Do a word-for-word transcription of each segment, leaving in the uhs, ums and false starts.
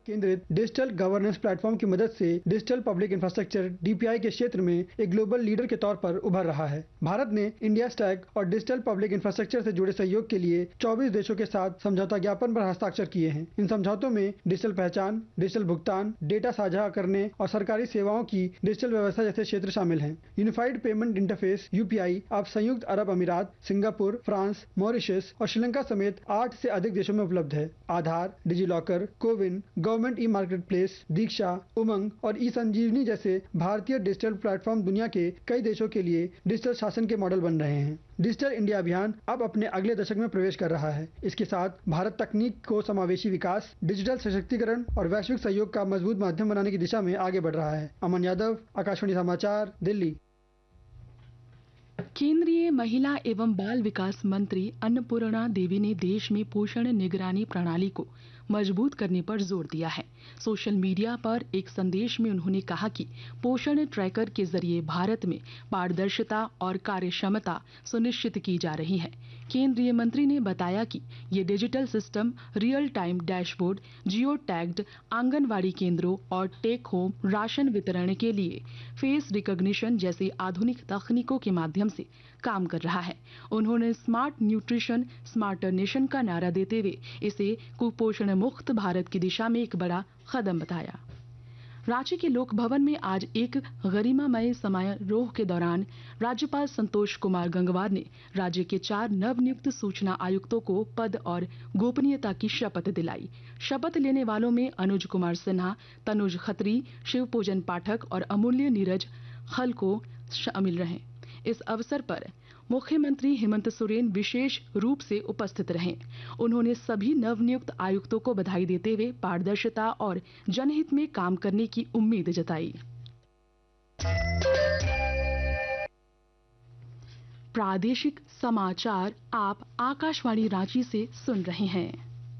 केंद्रित digital governance platform की मदद से digital public infrastructure D P I के क्षेत्र में एक ग्लोबल लीडर के तौर पर उभर रहा है। भारत ने इंडिया स्टैक और डिजिटल पब्लिक इंफ्रास्ट्रक्चर से जुड़े सहयोग के लिए चौबीस देशों के साथ समझौता ज्ञापन पर हस्ताक्षर किए हैं। इन समझौतों में डिजिटल पहचान, डिजिटल भुगतान, डेटा साझा करने और सरकारी सेवाओं की डिजिटल व्यवस्था जैसे क्षेत्र शामिल हैं। Unified payment interface U P I अब संयुक्त अरब अमीरात, सिंगापुर, फ्रांस, मॉरिशस और श्रीलंका समेत आठ से अधिक देशों में उपलब्ध है। आधार, DigiLocker, CoWIN, government e market place, दीक्षा, उमंग और ई संजीवनी जैसे भारतीय डिजिटल प्लेटफॉर्म दुनिया के कई देशों के लिए डिजिटल शासन के मॉडल बन रहे हैं। डिजिटल इंडिया अभियान अब अपने अगले दशक में प्रवेश कर रहा है। इसके साथ भारत तकनीक को समावेशी विकास, डिजिटल सशक्तिकरण और वैश्विक सहयोग का मजबूत माध्यम बनाने की दिशा में आगे बढ़ रहा है। अमन यादव, आकाशवाणी समाचार, दिल्ली। केंद्रीय महिला एवं बाल विकास मंत्री अन्नपूर्णा देवी ने देश में पोषण निगरानी प्रणाली को मजबूत करने पर जोर दिया है। सोशल मीडिया पर एक संदेश में उन्होंने कहा कि पोषण ट्रैकर के जरिए भारत में पारदर्शिता और कार्यक्षमता सुनिश्चित की जा रही है। केंद्रीय मंत्री ने बताया कि ये digital system real time dashboard, जियो टैग्ड आंगनवाड़ी केंद्रों और टेक होम राशन वितरण के लिए फेस रिकॉग्निशन जैसी आधुनिक तकनीकों के माध्यम से काम कर रहा है। उन्होंने स्मार्ट न्यूट्रिशन स्मार्टर नेशन का नारा देते हुए इसे कुपोषण मुक्त भारत की दिशा में एक बड़ा कदम बताया। रांची के लोक भवन में आज एक गरिमामय समारोह के दौरान राज्यपाल संतोष कुमार गंगवार ने राज्य के चार नवनियुक्त सूचना आयुक्तों को पद और गोपनीयता की शपथ दिलाई। शपथ लेने वालों में अनुज कुमार सिन्हा, तनुज खत्री, शिवपूजन पाठक और अमूल्य नीरज खलको शामिल रहे। इस अवसर पर मुख्यमंत्री हेमंत सोरेन विशेष रूप से उपस्थित रहे। उन्होंने सभी नवनियुक्त आयुक्तों को बधाई देते हुए पारदर्शिता और जनहित में काम करने की उम्मीद जताई। प्रादेशिक समाचार आप आकाशवाणी रांची से सुन रहे हैं।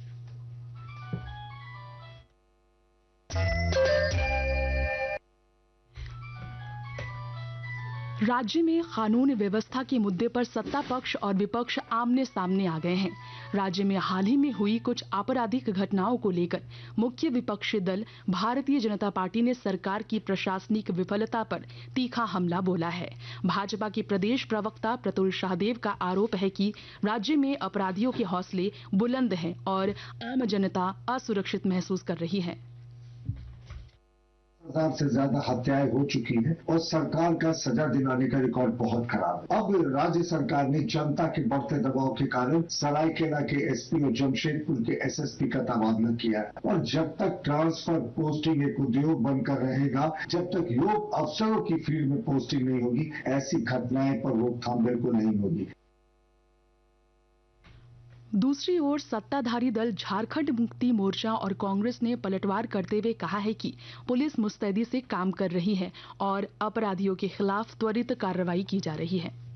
राज्य में कानून व्यवस्था के मुद्दे पर सत्ता पक्ष और विपक्ष आमने सामने आ गए हैं। राज्य में हाल ही में हुई कुछ आपराधिक घटनाओं को लेकर मुख्य विपक्षी दल भारतीय जनता पार्टी ने सरकार की प्रशासनिक विफलता पर तीखा हमला बोला है। भाजपा के प्रदेश प्रवक्ता प्रतुल शाहदेव का आरोप है कि राज्य में अपराधियों के हौसले बुलंद हैं और आम जनता असुरक्षित महसूस कर रही है। हजार से ज्यादा हत्याएं हो चुकी है और सरकार का सजा दिलाने का रिकॉर्ड बहुत खराब है। अब राज्य सरकार ने जनता के बढ़ते दबाव के कारण सरायकेला के एस पी और जमशेदपुर के एस एस पी का तबादला किया है और जब तक ट्रांसफर पोस्टिंग एक उद्योग बनकर रहेगा, जब तक योग अफसरों की फील्ड में पोस्टिंग नहीं होगी, ऐसी घटनाएं पर रोकथाम बिल्कुल नहीं होगी। दूसरी ओर सत्ताधारी दल झारखंड मुक्ति मोर्चा और कांग्रेस ने पलटवार करते हुए कहा है कि पुलिस मुस्तैदी से काम कर रही है और अपराधियों के खिलाफ त्वरित कार्रवाई की जा रही है।